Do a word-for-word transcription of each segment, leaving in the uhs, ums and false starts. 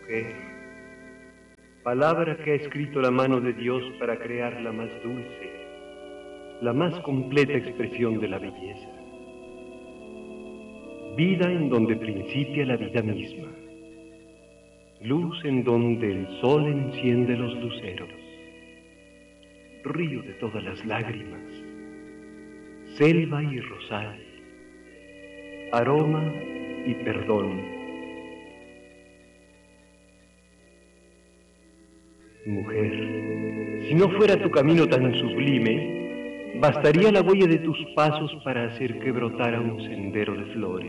Mujer, palabra que ha escrito la mano de Dios para crear la más dulce, la más completa expresión de la belleza. Vida en donde principia la vida misma, luz en donde el sol enciende los luceros, río de todas las lágrimas, selva y rosal, aroma y perdón. Mujer, si no fuera tu camino tan sublime, bastaría la huella de tus pasos para hacer que brotara un sendero de flores.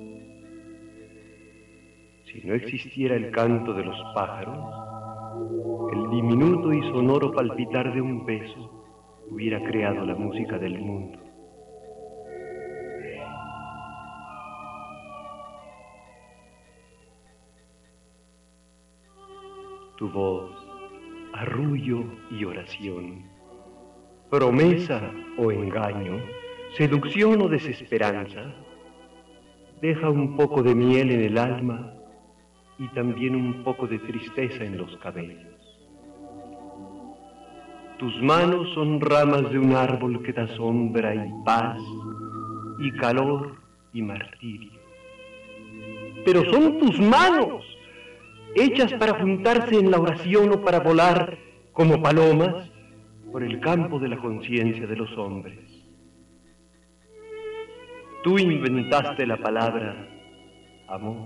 Si no existiera el canto de los pájaros, el diminuto y sonoro palpitar de un beso hubiera creado la música del mundo. Tu voz, arrullo y oración, promesa o engaño, seducción o desesperanza, deja un poco de miel en el alma y también un poco de tristeza en los cabellos. Tus manos son ramas de un árbol que da sombra y paz, y calor y martirio. Pero son tus manos, hechas para juntarse en la oración o para volar como palomas por el campo de la conciencia de los hombres. Tú inventaste la palabra amor.